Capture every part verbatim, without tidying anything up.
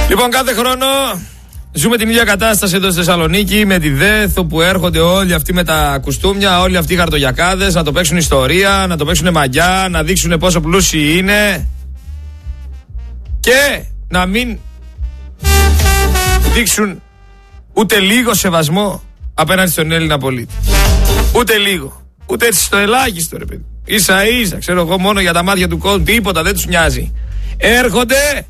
Λοιπόν, κάθε χρόνο ζούμε την ίδια κατάσταση εδώ στη Θεσσαλονίκη με τη ΔΕΘ, όπου έρχονται όλοι αυτοί με τα κουστούμια, όλοι αυτοί οι χαρτογιακάδες να το παίξουν ιστορία, να το παίξουν μαγιά, να δείξουν πόσο πλούσιοι είναι και να μην δείξουν ούτε λίγο σεβασμό απέναντι στον Έλληνα πολίτη. Ούτε λίγο. Ούτε έτσι στο ελάχιστο, ρε παιδί. Ίσα ίσα, ξέρω εγώ, μόνο για τα μάτια του κόσμου, τίποτα δεν τους νοιάζει. Έρχονται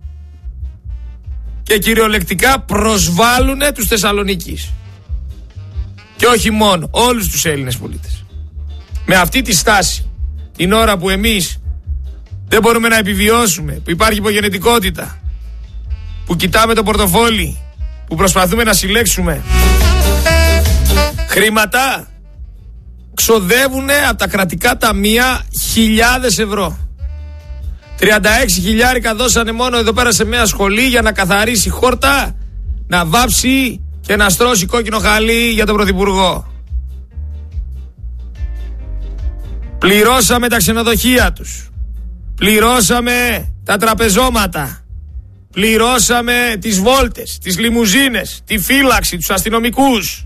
και κυριολεκτικά προσβάλλουνε τους Θεσσαλονίκης. Και όχι μόνο, όλους τους Έλληνες πολίτες. Με αυτή τη στάση, την ώρα που εμείς δεν μπορούμε να επιβιώσουμε, που υπάρχει υπογενετικότητα, που κοιτάμε το πορτοφόλι, που προσπαθούμε να συλλέξουμε χρήματα, ξοδεύουνε από τα κρατικά ταμεία χιλιάδες ευρώ. τριάντα έξι χιλιάρικα δώσανε μόνο εδώ πέρα σε μια σχολή για να καθαρίσει χόρτα, να βάψει και να στρώσει κόκκινο χαλί για τον Πρωθυπουργό. Πληρώσαμε τα ξενοδοχεία τους. Πληρώσαμε τα τραπεζώματα. Πληρώσαμε τις βόλτες, τις λιμουζίνες, τη φύλαξη, τους αστυνομικούς.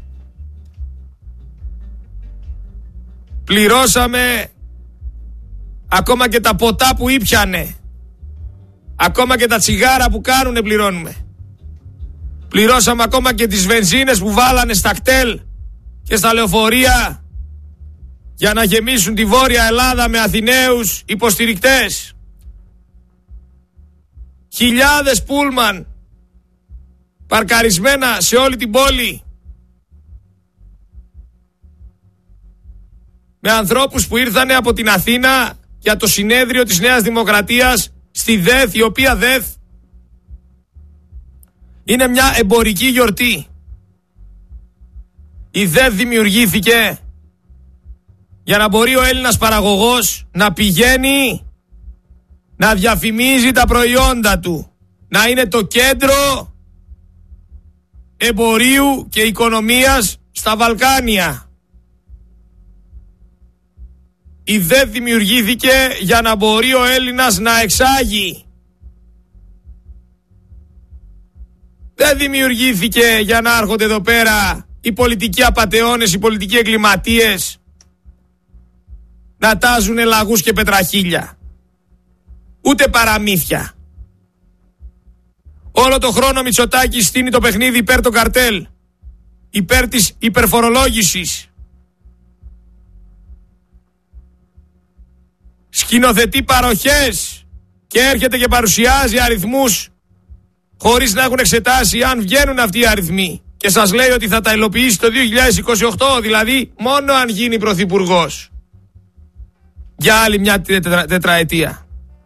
Πληρώσαμε ακόμα και τα ποτά που ήπιανε. Ακόμα και τα τσιγάρα που κάνουνε πληρώνουμε. Πληρώσαμε ακόμα και τις βενζίνες που βάλανε στα κτέλ και στα λεωφορεία για να γεμίσουν τη Βόρεια Ελλάδα με Αθηναίους υποστηρικτές. Χιλιάδες πούλμαν παρκαρισμένα σε όλη την πόλη με ανθρώπους που ήρθανε από την Αθήνα για το συνέδριο της Νέας Δημοκρατίας στη ΔΕΘ, η οποία ΔΕΘ είναι μια εμπορική γιορτή. Η ΔΕΘ δημιουργήθηκε για να μπορεί ο Έλληνας παραγωγός να πηγαίνει να διαφημίζει τα προϊόντα του, να είναι το κέντρο εμπορίου και οικονομίας στα Βαλκάνια. Η ΔΕΘ δημιουργήθηκε για να μπορεί ο Έλληνας να εξάγει. Δεν δημιουργήθηκε για να έρχονται εδώ πέρα οι πολιτικοί απατεώνες, οι πολιτικοί εγκληματίες να τάζουν λαγούς και πετραχίλια. Ούτε παραμύθια. Όλο το χρόνο Μητσοτάκης στείνει το παιχνίδι υπέρ των καρτέλ, υπέρ της υπερφορολόγησης. Σκηνοθετεί παροχές και έρχεται και παρουσιάζει αριθμούς χωρίς να έχουν εξετάσει αν βγαίνουν αυτοί οι αριθμοί. Και σας λέει ότι θα τα υλοποιήσει το δύο χιλιάδες είκοσι οκτώ, δηλαδή μόνο αν γίνει πρωθυπουργός. Για άλλη μια τετρα, τετραετία.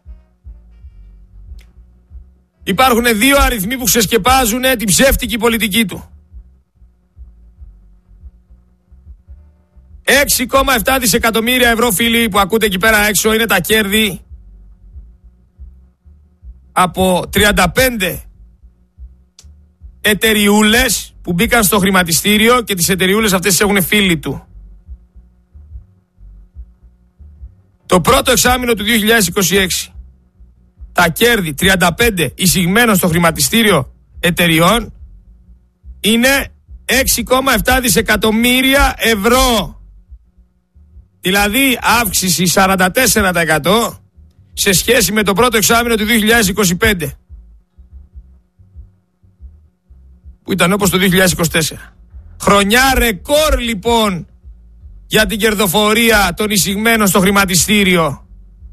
Υπάρχουν δύο αριθμοί που ξεσκεπάζουν την ψεύτικη πολιτική του. έξι κόμμα επτά δισεκατομμύρια ευρώ, φίλοι που ακούτε εκεί πέρα έξω, είναι τα κέρδη από τριάντα πέντε εταιριούλες που μπήκαν στο χρηματιστήριο και τις εταιριούλες αυτές τις έχουν φίλοι του. Το πρώτο εξάμηνο του δύο χιλιάδες είκοσι έξι τα κέρδη τριάντα πέντε εισηγμένων στο χρηματιστήριο εταιριών είναι έξι κόμμα επτά δισεκατομμύρια ευρώ. Δηλαδή αύξηση σαράντα τέσσερα τοις εκατό σε σχέση με το πρώτο εξάμηνο του δύο χιλιάδες είκοσι πέντε, που ήταν όπως το δύο χιλιάδες είκοσι τέσσερα. Χρονιά ρεκόρ λοιπόν για την κερδοφορία των εισηγμένων στο χρηματιστήριο.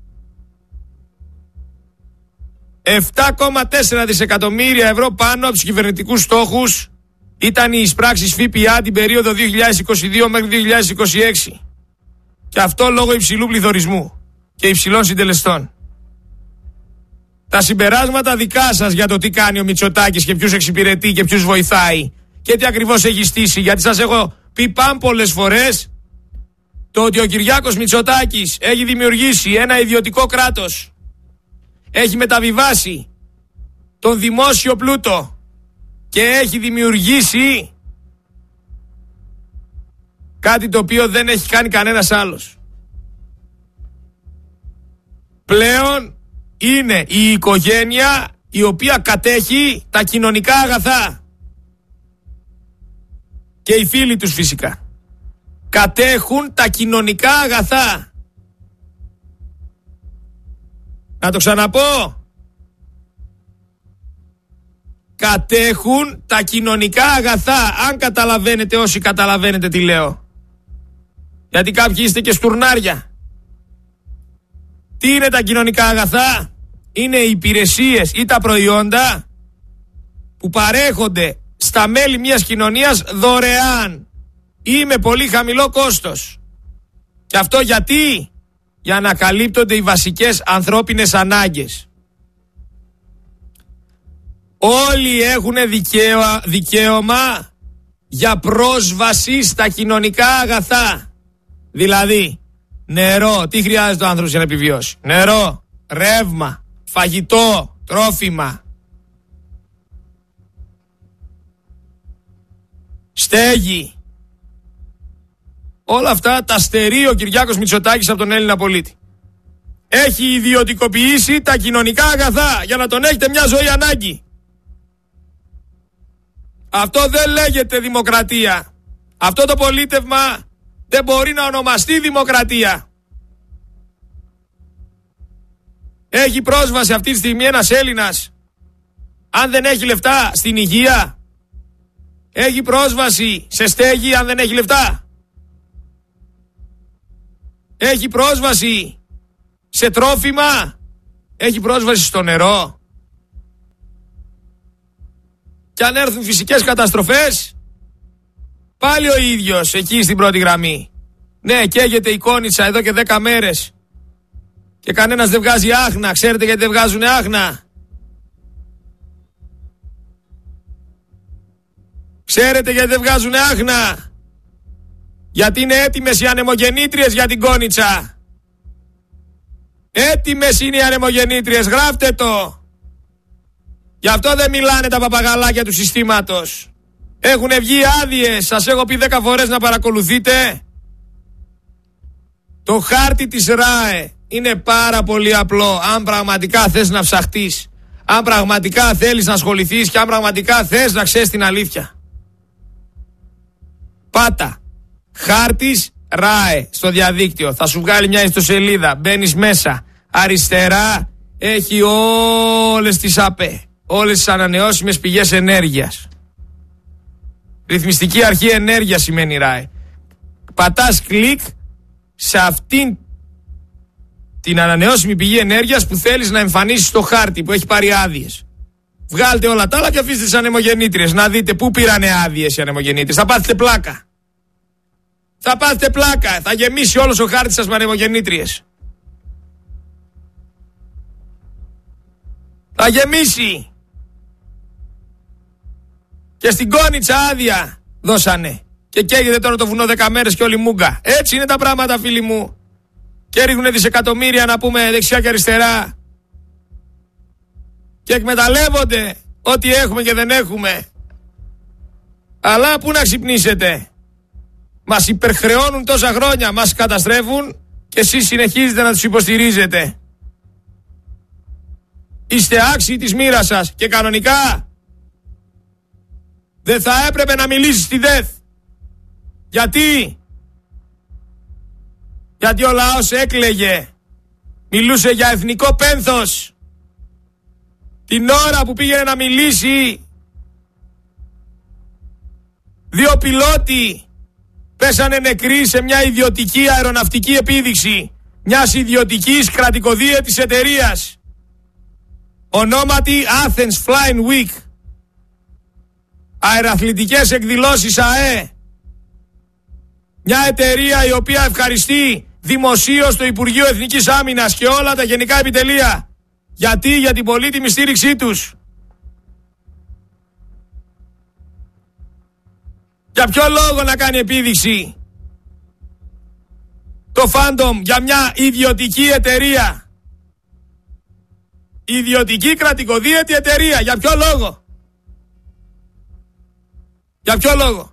επτά κόμμα τέσσερα δισεκατομμύρια ευρώ πάνω από τους κυβερνητικούς στόχους ήταν οι εισπράξεις ΦΠΑ την περίοδο δύο χιλιάδες είκοσι δύο μέχρι δύο χιλιάδες είκοσι έξι. Και αυτό λόγω υψηλού πληθωρισμού και υψηλών συντελεστών. Τα συμπεράσματα δικά σας για το τι κάνει ο Μητσοτάκης και ποιους εξυπηρετεί και ποιους βοηθάει και τι ακριβώς έχει στήσει, γιατί σας έχω πει πάμπολες φορές το ότι ο Κυριάκος Μητσοτάκης έχει δημιουργήσει ένα ιδιωτικό κράτος, έχει μεταβιβάσει τον δημόσιο πλούτο και έχει δημιουργήσει κάτι το οποίο δεν έχει κάνει κανένας άλλος. Πλέον είναι η οικογένεια η οποία κατέχει τα κοινωνικά αγαθά. Και οι φίλοι τους φυσικά. Κατέχουν τα κοινωνικά αγαθά. Να το ξαναπώ. Κατέχουν τα κοινωνικά αγαθά. Αν καταλαβαίνετε, όσοι καταλαβαίνετε τι λέω. Γιατί κάποιοι είστε και στουρνάρια. Τι είναι τα κοινωνικά αγαθά? Είναι οι υπηρεσίες ή τα προϊόντα που παρέχονται στα μέλη μιας κοινωνίας δωρεάν ή με πολύ χαμηλό κόστος. Και αυτό γιατί? Για να καλύπτονται οι βασικές ανθρώπινες ανάγκες. Όλοι έχουν δικαίωμα, δικαίωμα για πρόσβαση στα κοινωνικά αγαθά. Δηλαδή, νερό. Τι χρειάζεται ο άνθρωπος για να επιβιώσει? Νερό, ρεύμα, φαγητό, τρόφιμα. Στέγη. Όλα αυτά τα στερεί ο Κυριάκος Μητσοτάκης από τον Έλληνα πολίτη. Έχει ιδιωτικοποιήσει τα κοινωνικά αγαθά για να τον έχετε μια ζωή ανάγκη. Αυτό δεν λέγεται δημοκρατία. Αυτό το πολίτευμα δεν μπορεί να ονομαστεί δημοκρατία. Έχει πρόσβαση αυτή τη στιγμή ένας Έλληνας, αν δεν έχει λεφτά, στην υγεία? Έχει πρόσβαση σε στέγη αν δεν έχει λεφτά? Έχει πρόσβαση σε τρόφιμα? Έχει πρόσβαση στο νερό? Και αν έρθουν φυσικές καταστροφές, πάλι ο ίδιος εκεί στην πρώτη γραμμή. Ναι, καίγεται η Κόνιτσα εδώ και δέκα μέρες και κανένας δεν βγάζει άχνα. Ξέρετε γιατί δεν βγάζουν άχνα? Ξέρετε γιατί δεν βγάζουν άχνα? Γιατί είναι έτοιμες οι ανεμογεννήτριες για την Κόνιτσα. Έτοιμες είναι οι ανεμογεννήτριες, γράφτε το. Γι' αυτό δεν μιλάνε τα παπαγαλάκια του συστήματος. Έχουν βγει άδειες, σας έχω πει δέκα φορές να παρακολουθείτε. Το χάρτη της ΡΑΕ είναι πάρα πολύ απλό. Αν πραγματικά θες να ψαχτείς, αν πραγματικά θέλεις να ασχοληθείς και αν πραγματικά θες να ξέρεις την αλήθεια. Πάτα χάρτης ΡΑΕ στο διαδίκτυο, θα σου βγάλει μια ιστοσελίδα, μπαίνεις μέσα, αριστερά έχει όλες τις ΑΠΕ, όλες τις ανανεώσιμες πηγές ενέργειας. Ρυθμιστική αρχή ενέργεια σημαίνει ΡΑΕ. Πατάς κλικ σε αυτήν την ανανεώσιμη πηγή ενέργειας που θέλεις να εμφανίσεις στο χάρτη που έχει πάρει άδειες. Βγάλτε όλα τα άλλα και αφήστε τις ανεμογεννήτριες να δείτε πού πήρανε άδειες οι ανεμογεννήτριες. Θα πάθετε πλάκα. Θα πάθετε πλάκα. Θα γεμίσει όλος ο χάρτης σας με ανεμογεννήτριες. Θα γεμίσει. Και στην Κόνιτσα άδεια δώσανε. Και καίγεται τώρα το βουνό δέκα μέρες και όλη μούγκα. Έτσι είναι τα πράγματα, φίλοι μου. Και ρίχνουνε δισεκατομμύρια, να πούμε, δεξιά και αριστερά. Και εκμεταλλεύονται ό,τι έχουμε και δεν έχουμε. Αλλά πού να ξυπνήσετε? Μας υπερχρεώνουν τόσα χρόνια, μας καταστρέφουν και εσείς συνεχίζετε να τους υποστηρίζετε. Είστε άξιοι της μοίρας σας και κανονικά δεν θα έπρεπε να μιλήσεις στη ΔΕΘ. Γιατί? Γιατί ο λαός έκλαιγε. Μιλούσε για εθνικό πένθος. Την ώρα που πήγαινε να μιλήσει, δύο πιλότοι πέσανε νεκροί σε μια ιδιωτική αεροναυτική επίδειξη μιας ιδιωτικής κρατικοδίαιτης εταιρείας ονόματι Athens Flying Week. Αεραθλητικές εκδηλώσεις ΑΕ. Μια εταιρεία η οποία ευχαριστεί δημοσίως το Υπουργείο Εθνικής Άμυνας και όλα τα γενικά επιτελεία. Γιατί? Για την πολύτιμη στήριξή τους. Για ποιο λόγο να κάνει επίδειξη το Phantom για μια ιδιωτική εταιρεία? Ιδιωτική κρατικοδίαιτη εταιρεία. Για ποιο λόγο? Για ποιο λόγο?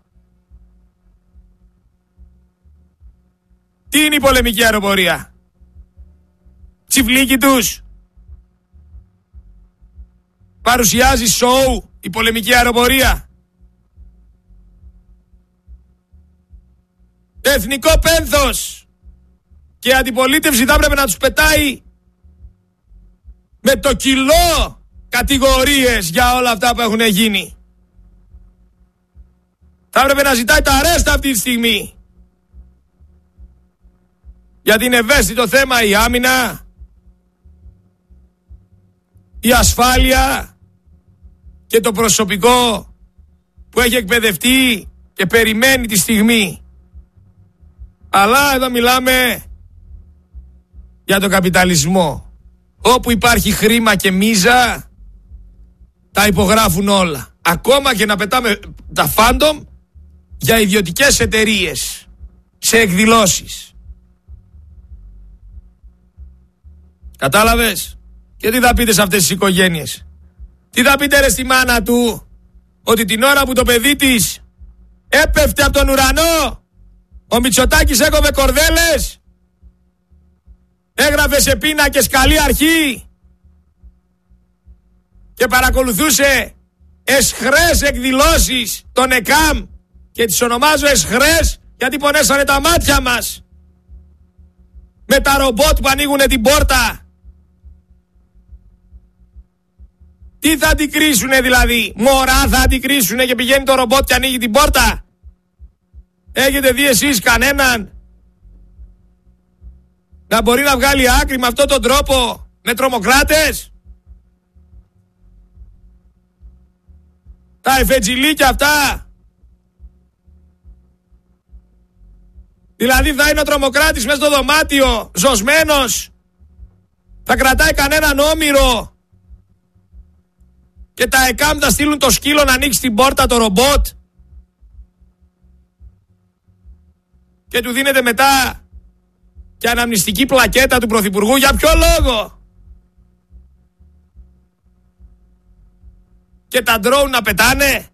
Τι είναι η πολεμική αεροπορία? Τσιφλίκι τους? παρουσιάζει σοου η πολεμική αεροπορία. Εθνικό πένθος. Και η αντιπολίτευση θα έπρεπε να τους πετάει με το κιλό κατηγορίες για όλα αυτά που έχουν γίνει. Θα έπρεπε να ζητάει τα αρέστα αυτή τη στιγμή. Γιατί είναι ευαίσθητο θέμα η άμυνα, η ασφάλεια και το προσωπικό που έχει εκπαιδευτεί και περιμένει τη στιγμή. Αλλά εδώ μιλάμε για τον καπιταλισμό. Όπου υπάρχει χρήμα και μίζα, τα υπογράφουν όλα. Ακόμα και να πετάμε τα φάντομ για ιδιωτικές εταιρείες σε εκδηλώσεις. Κατάλαβες? Και τι θα πείτε σε αυτές τις οικογένειες? Τι θα πείτε ρε στη μάνα του, ότι την ώρα που το παιδί της έπεφτε από τον ουρανό, ο Μητσοτάκης έκοβε κορδέλες, έγραφε σε πίνακες καλή αρχή και παρακολουθούσε εσχρές εκδηλώσεις των ΕΚΑΜ, και τις ονομάζω εσχρές γιατί πονέσανε τα μάτια μας με τα ρομπότ που ανοίγουνε την πόρτα. Τι θα αντικρίσουνε δηλαδή? Μωρά θα αντικρίσουνε και πηγαίνει το ρομπότ και ανοίγει την πόρτα? Έχετε δει εσείς κανέναν να μπορεί να βγάλει άκρη με αυτόν τον τρόπο με τρομοκράτες? Τα εφετζιλίκια αυτά. Δηλαδή θα είναι ο τρομοκράτης μέσα στο δωμάτιο ζωσμένος, θα κρατάει κανέναν όμηρο και τα ΕΚΑΜ θα στείλουν το σκύλο να ανοίξει την πόρτα το ρομπότ και του δίνεται μετά και αναμνηστική πλακέτα του Πρωθυπουργού? Για ποιο λόγο? Και τα ντρόουν να πετάνε?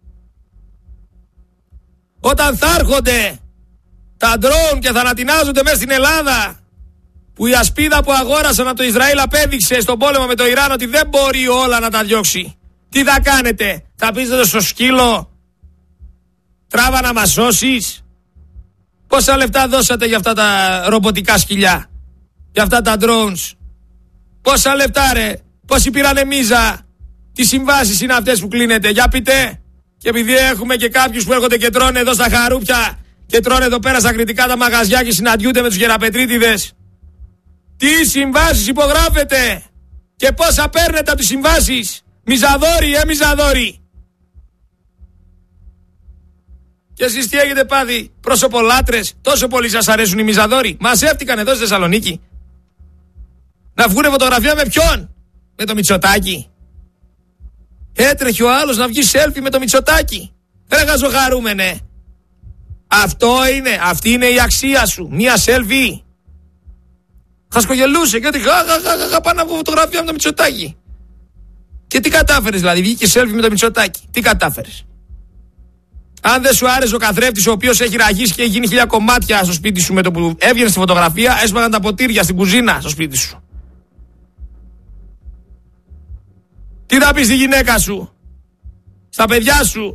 Όταν θα έρχονται τα ντρόουν και θα ανατινάζονται μέσα στην Ελλάδα, που η ασπίδα που αγόρασαν από το Ισραήλ απέδειξε στον πόλεμο με το Ιράν ότι δεν μπορεί όλα να τα διώξει, τι θα κάνετε? Θα πείτε στο σκύλο τράβα να μας σώσεις? Πόσα λεφτά δώσατε για αυτά τα ρομποτικά σκυλιά, για αυτά τα drones? Πόσα λεφτά ρε? Πόσοι πήρανε μίζα? Τι συμβάσεις είναι αυτές που κλείνετε? Για πείτε. Και επειδή έχουμε και κάποιους που έρχονται και τρώνε εδώ στα χαρούπια και τρώνε εδώ πέρα στα κριτικά τα μαγαζιά και συναντιούνται με τους γεραπετρίτιδες, τι συμβάσεις υπογράφετε και πόσα παίρνετε από τις συμβάσεις? Μιζαδόροι, ε μιζαδόροι. Και εσείς τι έχετε πάθει? Προσωπολάτρες, τόσο πολύ σας αρέσουν οι μιζαδόροι? Μαζεύτηκαν εδώ στη Θεσσαλονίκη να βγουνε φωτογραφία με ποιον? Με το Μητσοτάκη. Έτρεχε ο άλλος να βγει selfie με το Μητσοτάκη. Ρε γαζοχαρούμενε. Αυτό είναι, αυτή είναι η αξία σου? Μία selfie? Χασκογελούσε και ότι χα πάω να βγω φωτογραφία με το Μητσοτάκη. Και τι κατάφερες δηλαδή? Βγήκε selfie με το Μητσοτάκη. Τι κατάφερες? Αν δεν σου άρεσε ο καθρέφτης ο οποίος έχει ραγίσει και έχει γίνει χίλια κομμάτια στο σπίτι σου, με το που έβγαινε στη φωτογραφία έσπαγαν τα ποτήρια στην κουζίνα στο σπίτι σου. Τι θα πεις στη γυναίκα σου, στα παιδιά σου?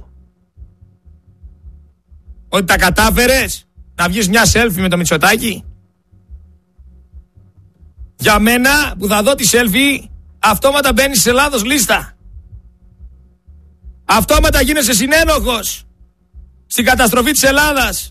Ότι τα κατάφερες να βγεις μια selfie με το Μητσοτάκη? Για μένα που θα δω τη selfie, αυτόματα μπαίνεις σε λάθος λίστα. Αυτόματα γίνεσαι συνένοχος στην καταστροφή της Ελλάδας.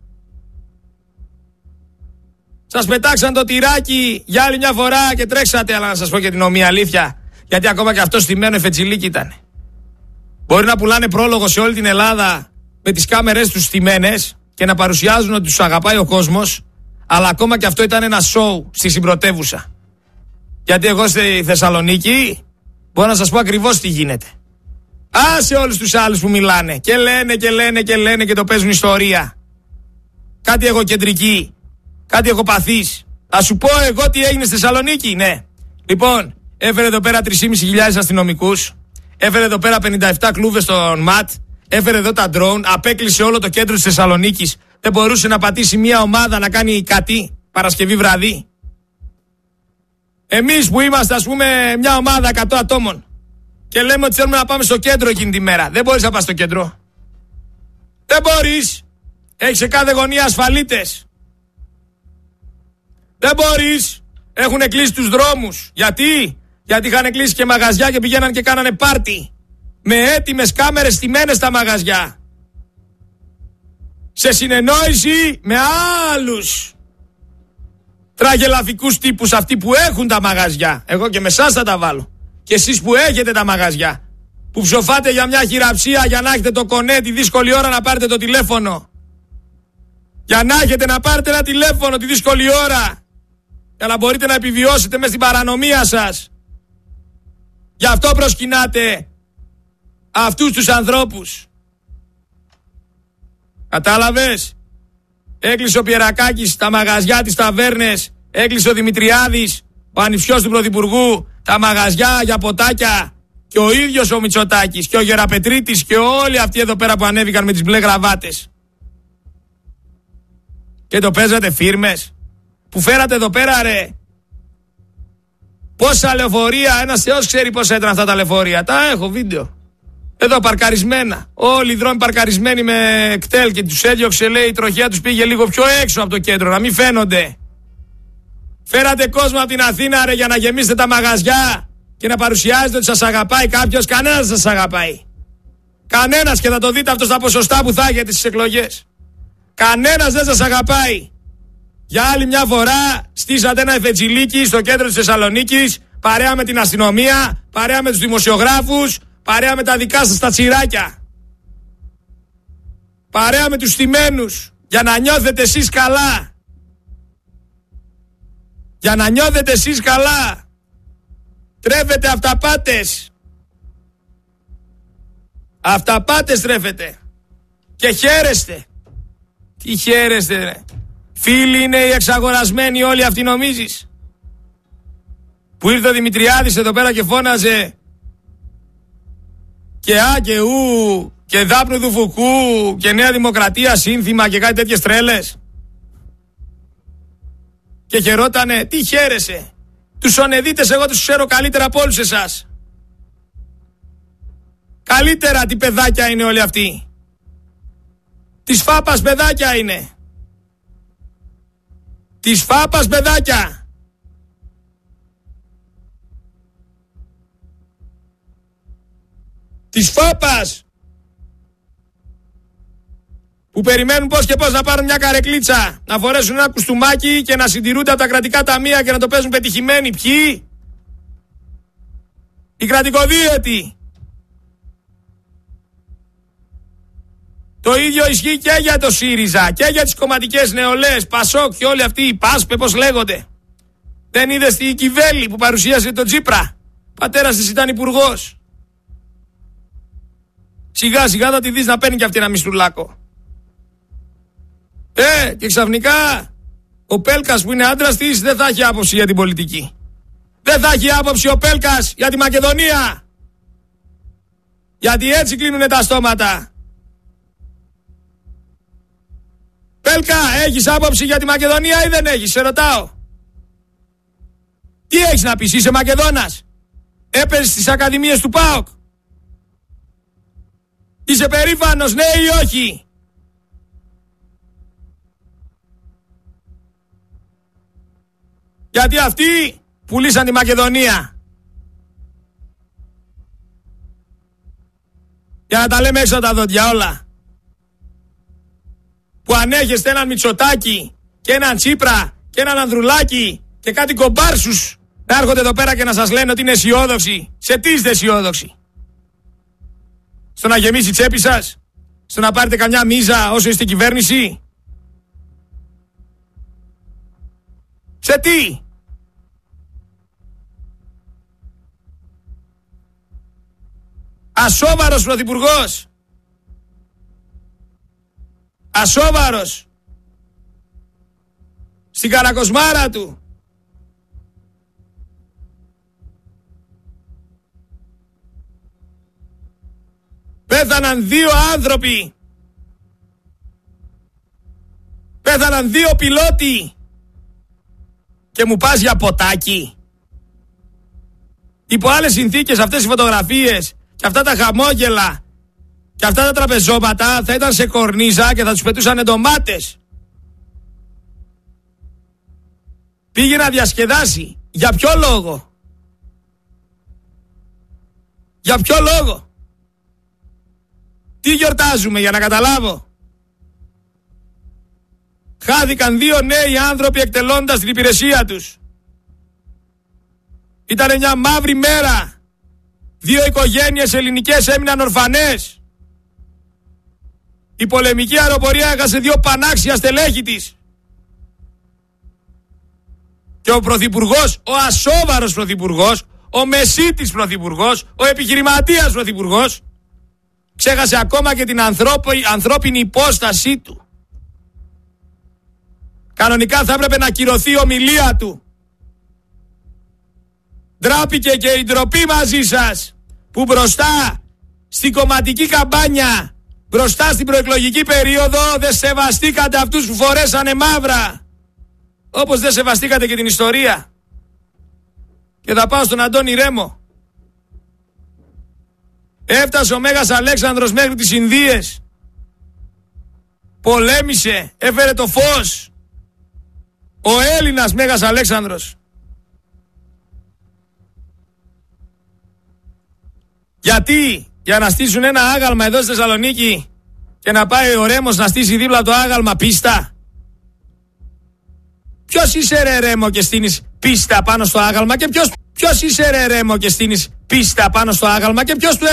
Σας πετάξαν το τυράκι για άλλη μια φορά και τρέξατε, αλλά να σας πω και την ομοία αλήθεια, γιατί ακόμα και αυτό στημένο εφετζιλίκι ήταν. Μπορεί να πουλάνε πρόλογο σε όλη την Ελλάδα με τις κάμερες τους στημένες και να παρουσιάζουν ότι τους αγαπάει ο κόσμος, αλλά ακόμα και αυτό ήταν ένα σοου στη συμπρωτεύουσα. Γιατί εγώ στη Θεσσαλονίκη μπορώ να σας πω ακριβώς τι γίνεται. Άσε όλους τους άλλους που μιλάνε και λένε και λένε και λένε και το παίζουν ιστορία. Κάτι εγωκεντρική, κάτι εγωπαθής. Θα σου πω εγώ τι έγινε στη Θεσσαλονίκη, ναι. Λοιπόν, έφερε εδώ πέρα τρεις χιλιάδες πεντακόσιους αστυνομικούς, έφερε εδώ πέρα πενήντα επτά κλούβες στον ΜΑΤ, έφερε εδώ τα ντρόουν, απέκλεισε όλο το κέντρο της Θεσσαλονίκης. Δεν μπορούσε να πατήσει μια ομάδα να κάνει κάτι Παρασκευή βραδύ. Εμείς που είμαστε, ας πούμε, μια ομάδα εκατό ατόμων και λέμε ότι θέλουμε να πάμε στο κέντρο εκείνη τη μέρα. Δεν μπορείς να πας στο κέντρο. Δεν μπορείς. Έχεις σε κάθε γωνία ασφαλίτες. Δεν μπορείς. Έχουν κλείσει τους δρόμους. Γιατί? Γιατί είχαν κλείσει και μαγαζιά και πηγαίναν και κάνανε πάρτι. Με έτοιμες κάμερες στημένες στα μαγαζιά. Σε συνεννόηση με άλλους τραγελαφικούς τύπους, αυτοί που έχουν τα μαγαζιά. Εγώ και με εσάς θα τα βάλω. Και εσείς που έχετε τα μαγαζιά, που ψοφάτε για μια χειραψία για να έχετε το κονέ τη δύσκολη ώρα να πάρετε το τηλέφωνο. Για να έχετε να πάρετε ένα τηλέφωνο τη δύσκολη ώρα. Για να μπορείτε να επιβιώσετε μες στην παρανομία σας. Γι' αυτό προσκυνάτε αυτούς τους ανθρώπους. Κατάλαβες? Έκλεισε ο Πιερακάκης τα μαγαζιά, τις ταβέρνες. Έκλεισε ο Δημητριάδης, ο ανιψιός του Πρωθυπουργού, τα μαγαζιά για ποτάκια. Και ο ίδιος ο Μητσοτάκης και ο Γεραπετρίτης και όλοι αυτοί εδώ πέρα που ανέβηκαν με τις μπλε γραβάτες. Και το παίζατε φίρμες. Που φέρατε εδώ πέρα, ρε. Πόσα λεωφορεία, ένας θεός ξέρει πόσα ήταν αυτά τα λεωφορεία. Τα έχω βίντεο. Εδώ παρκαρισμένα. Όλοι οι δρόμοι παρκαρισμένοι με κτέλ και τους έδιωξε, λέει, η τροχιά τους πήγε λίγο πιο έξω από το κέντρο, να μην φαίνονται. Φέρατε κόσμο από την Αθήνα, ρε, για να γεμίσετε τα μαγαζιά και να παρουσιάζετε ότι σας αγαπάει κάποιος. Κανένας δεν σας αγαπάει. Κανένας, και θα το δείτε αυτό στα ποσοστά που θα έχετε στις εκλογές. Κανένας δεν σας αγαπάει. Για άλλη μια φορά στήσατε ένα εφετζιλίκι στο κέντρο της Θεσσαλονίκης, παρέα με την αστυνομία, παρέα με τους δημοσιογράφους, παρέα με τα δικά σας τα τσιράκια. Παρέα με τους στημένους, για να νιώθετε εσείς καλά. Για να νιώθετε εσείς καλά. Τρέφετε αυταπάτες. Αυταπάτες τρέφετε. Και χαίρεστε. Τι χαίρεστε, ρε. Φίλοι είναι οι εξαγορασμένοι όλοι αυτοί, νομίζεις? Που ήρθε ο Δημητριάδης εδώ πέρα και φώναζε και α και ου και δάπνου του Φουκού και Νέα Δημοκρατία σύνθημα και κάτι τέτοιες τρέλες. Και χαιρότανε. Τι χαίρεσαι? Τους ονεδίτες εγώ τους ξέρω καλύτερα από όλους εσάς. Καλύτερα τι παιδάκια είναι όλοι αυτοί. Της φάπας παιδάκια είναι. Της φάπας παιδάκια. Της φάπας. Που περιμένουν πώς και πώς να πάρουν μια καρεκλίτσα, να φορέσουν ένα κουστούμάκι και να συντηρούνται από τα κρατικά ταμεία και να το παίζουν πετυχημένοι. Ποιοι? Οι κρατικοδίαιτοι. Το ίδιο ισχύει και για το ΣΥΡΙΖΑ και για τις κομματικές νεολαίες, Πασόκ και όλοι αυτοί οι ΠΑΣΠΕ, πώς λέγονται. Δεν είδες τη Κιβέλη που παρουσίασε τον Τσίπρα? Πατέρας της ήταν υπουργός. Σιγά σιγά θα τη δεις να παίρνει και αυτή ένα μισθουλάκο. Ε, και ξαφνικά ο Πέλκας που είναι άντρας της δεν θα έχει άποψη για την πολιτική. Δεν θα έχει άποψη ο Πέλκας για τη Μακεδονία. Γιατί έτσι κλείνουνε τα στόματα. Πέλκα, έχεις άποψη για τη Μακεδονία ή δεν έχεις? Σε ρωτάω. Τι έχεις να πεις? Είσαι Μακεδόνας? Έπαιζες στις ακαδημίες του ΠΑΟΚ? Είσαι περήφανος, ναι ή όχι? Γιατί αυτοί πουλήσαν τη Μακεδονία. Για να τα λέμε έξω τα δόντια όλα. Που ανέχεστε έναν Μητσοτάκη και έναν Τσίπρα και έναν Ανδρουλάκη και κάτι κομπάρσους να έρχονται εδώ πέρα και να σας λένε ότι είναι αισιόδοξοι. Σε τι είστε αισιόδοξοι? Στο να γεμίσει η τσέπη σας? Στο να πάρετε καμιά μίζα όσο είστε κυβέρνηση? Σε τι? Ασόβαρος πρωθυπουργός. Ασόβαρος. Στην καρακοσμάρα του. Πέθαναν δύο άνθρωποι. Πέθαναν δύο πιλότοι. Και μου πας για ποτάκι? Υπό άλλες συνθήκες αυτές οι φωτογραφίες και αυτά τα χαμόγελα και αυτά τα τραπεζώματα θα ήταν σε κορνίζα και θα τους πετούσαν ντομάτες. Πήγε να διασκεδάσει. Για ποιο λόγο? Για ποιο λόγο? Τι γιορτάζουμε, για να καταλάβω? Χάθηκαν δύο νέοι άνθρωποι εκτελώντας την υπηρεσία τους. Ήτανε μια μαύρη μέρα. Δύο οικογένειες ελληνικές έμειναν ορφανές. Η πολεμική αεροπορία έχασε δύο πανάξια στελέχη της. Και ο πρωθυπουργός, ο ασόβαρος πρωθυπουργός, ο μεσίτης πρωθυπουργός, ο επιχειρηματίας πρωθυπουργός, ξέχασε ακόμα και την ανθρώπινη υπόστασή του. Κανονικά θα έπρεπε να κυρωθεί η ομιλία του. Ντράπηκε και η ντροπή μαζί σας, που μπροστά στην κομματική καμπάνια, μπροστά στην προεκλογική περίοδο, δεν σεβαστήκατε αυτούς που φορέσανε μαύρα. Όπως δεν σεβαστήκατε και την ιστορία. Και θα πάω στον Αντώνη Ρέμο. Έφτασε ο Μέγας Αλέξανδρος μέχρι τις Ινδίες. Πολέμησε, έφερε το φως. Ο Έλληνας Μέγας Αλέξανδρος. Γιατί? Για να στήσουν ένα άγαλμα εδώ στη Θεσσαλονίκη και να πάει ο Ρέμος να στήσει δίπλα το άγαλμα πίστα? Ποιος είσαι ρε Ρέμο και στείνεις πίστα πάνω στο άγαλμα? Και ποιος, ποιος είσαι ρε Ρέμο και στείνεις πίστα πάνω στο άγαλμα? Και ποιος του